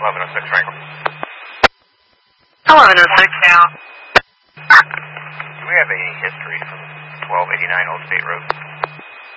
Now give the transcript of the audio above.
1106 Wrangler. 1106 now. Do we have a history from 1289 Old State Road?